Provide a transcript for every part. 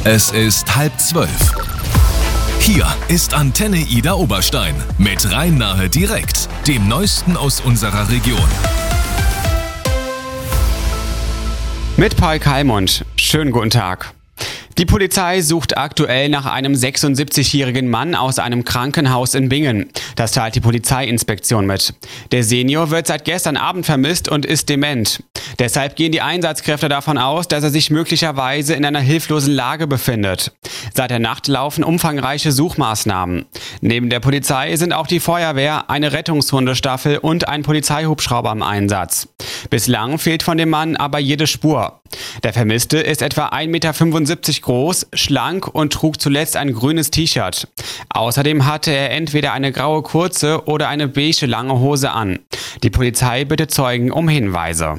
Es ist 11:30. Hier ist Antenne Ida Oberstein mit Rhein-Nahe direkt, dem Neuesten aus unserer Region. Mit Paul Kalmund. Schönen guten Tag. Die Polizei sucht aktuell nach einem 76-jährigen Mann aus einem Krankenhaus in Bingen. Das teilt die Polizeiinspektion mit. Der Senior wird seit gestern Abend vermisst und ist dement. Deshalb gehen die Einsatzkräfte davon aus, dass er sich möglicherweise in einer hilflosen Lage befindet. Seit der Nacht laufen umfangreiche Suchmaßnahmen. Neben der Polizei sind auch die Feuerwehr, eine Rettungshundestaffel und ein Polizeihubschrauber im Einsatz. Bislang fehlt von dem Mann aber jede Spur. Der Vermisste ist etwa 1,75 Meter groß, schlank und trug zuletzt ein grünes T-Shirt. Außerdem hatte er entweder eine graue kurze oder eine beige lange Hose an. Die Polizei bittet Zeugen um Hinweise.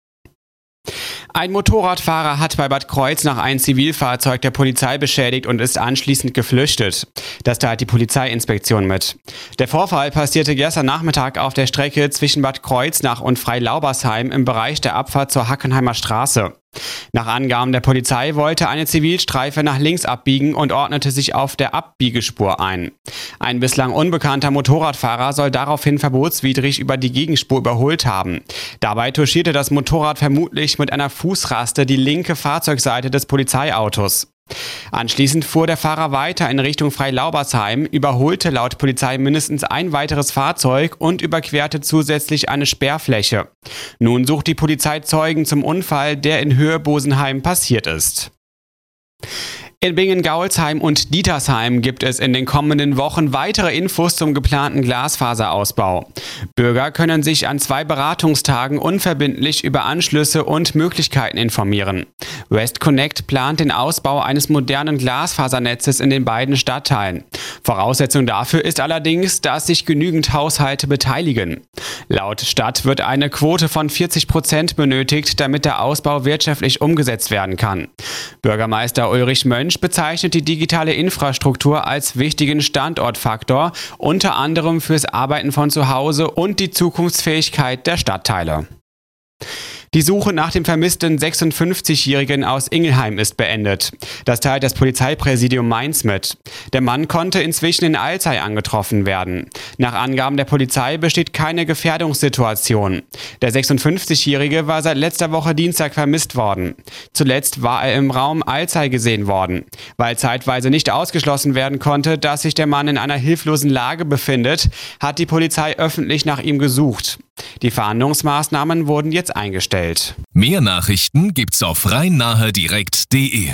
Ein Motorradfahrer hat bei Bad Kreuznach ein Zivilfahrzeug der Polizei beschädigt und ist anschließend geflüchtet. Das teilt die Polizeiinspektion mit. Der Vorfall passierte gestern Nachmittag auf der Strecke zwischen Bad Kreuznach und Freilaubersheim im Bereich der Abfahrt zur Hackenheimer Straße. Nach Angaben der Polizei wollte eine Zivilstreife nach links abbiegen und ordnete sich auf der Abbiegespur ein. Ein bislang unbekannter Motorradfahrer soll daraufhin verbotswidrig über die Gegenspur überholt haben. Dabei touchierte das Motorrad vermutlich mit einer Fußraste die linke Fahrzeugseite des Polizeiautos. Anschließend fuhr der Fahrer weiter in Richtung Freilaubersheim, überholte laut Polizei mindestens ein weiteres Fahrzeug und überquerte zusätzlich eine Sperrfläche. Nun sucht die Polizei Zeugen zum Unfall, der in Höhe Bosenheim passiert ist. In Bingen-Gaulsheim und Dietersheim gibt es in den kommenden Wochen weitere Infos zum geplanten Glasfaserausbau. Bürger können sich an 2 Beratungstagen unverbindlich über Anschlüsse und Möglichkeiten informieren. Westconnect plant den Ausbau eines modernen Glasfasernetzes in den beiden Stadtteilen. Voraussetzung dafür ist allerdings, dass sich genügend Haushalte beteiligen. Laut Stadt wird eine Quote von 40% benötigt, damit der Ausbau wirtschaftlich umgesetzt werden kann. Bürgermeister Ulrich Mönch bezeichnet die digitale Infrastruktur als wichtigen Standortfaktor, unter anderem fürs Arbeiten von zu Hause und die Zukunftsfähigkeit der Stadtteile. Die Suche nach dem vermissten 56-Jährigen aus Ingelheim ist beendet. Das teilt das Polizeipräsidium Mainz mit. Der Mann konnte inzwischen in Alzey angetroffen werden. Nach Angaben der Polizei besteht keine Gefährdungssituation. Der 56-Jährige war seit letzter Woche Dienstag vermisst worden. Zuletzt war er im Raum Alzey gesehen worden. Weil zeitweise nicht ausgeschlossen werden konnte, dass sich der Mann in einer hilflosen Lage befindet, hat die Polizei öffentlich nach ihm gesucht. Die Fahndungsmaßnahmen wurden jetzt eingestellt. Mehr Nachrichten gibt's auf rhein-nahe-direkt.de.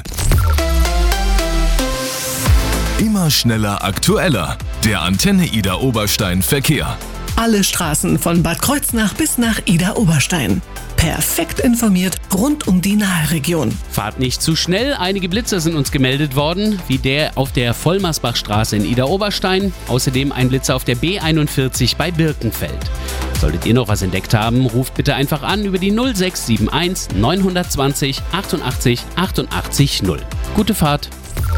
Immer schneller, aktueller. Der Antenne Ida Oberstein Verkehr. Alle Straßen von Bad Kreuznach bis nach Ida Oberstein. Perfekt informiert rund um die Nahe-Region. Fahrt nicht zu schnell, einige Blitzer sind uns gemeldet worden, wie der auf der Vollmersbachstraße in Ida Oberstein, außerdem ein Blitzer auf der B41 bei Birkenfeld. Solltet ihr noch was entdeckt haben, ruft bitte einfach an über die 0671 920 88 88 0. Gute Fahrt!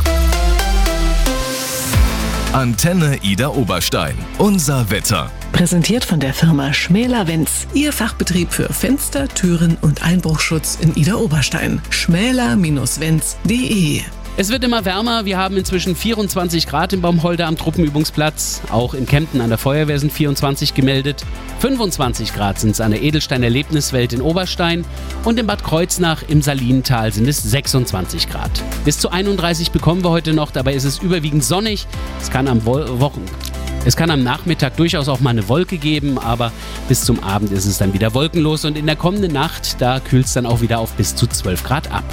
Antenne Ida Oberstein. Unser Wetter. Präsentiert von der Firma Schmäler-Wenz. Ihr Fachbetrieb für Fenster, Türen und Einbruchschutz in Ida Oberstein. schmäler-wenz.de. Es wird immer wärmer. Wir haben inzwischen 24 Grad in Baumholder am Truppenübungsplatz. Auch in Kempten an der Feuerwehr sind 24 gemeldet. 25 Grad sind es an der Edelstein Erlebniswelt in Oberstein. Und in Bad Kreuznach im Salinental sind es 26 Grad. Bis zu 31 bekommen wir heute noch. Dabei ist es überwiegend sonnig. Es kann am Nachmittag durchaus auch mal eine Wolke geben, aber bis zum Abend ist es dann wieder wolkenlos. Und in der kommenden Nacht, da kühlt es dann auch wieder auf bis zu 12 Grad ab.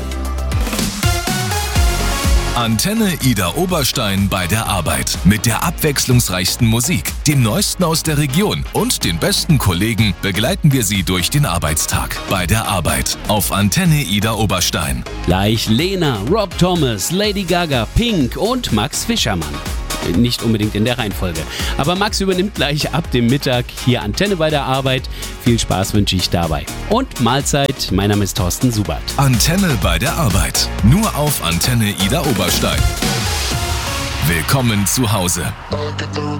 Antenne Ida Oberstein bei der Arbeit. Mit der abwechslungsreichsten Musik, dem Neuesten aus der Region und den besten Kollegen begleiten wir Sie durch den Arbeitstag. Bei der Arbeit auf Antenne Ida Oberstein. Gleich Lena, Rob Thomas, Lady Gaga, Pink und Max Fischermann. Nicht unbedingt in der Reihenfolge. Aber Max übernimmt gleich ab dem Mittag hier Antenne bei der Arbeit. Viel Spaß wünsche ich dabei. Und Mahlzeit, mein Name ist Thorsten Subert. Antenne bei der Arbeit. Nur auf Antenne Ida Oberstein. Willkommen zu Hause.